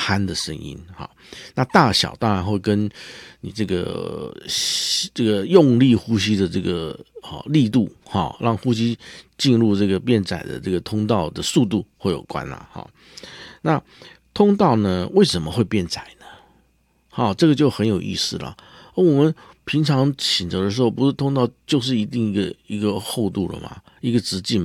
鼾的声音。好，那大小当然会跟你这个用力呼吸的这个力度，让呼吸进入这个变窄的这个通道的速度会有关啦。那通道呢为什么会变窄呢？这个就很有意思了。我们平常醒着的时候，不是通道就是一定一个厚度了吗？一个直径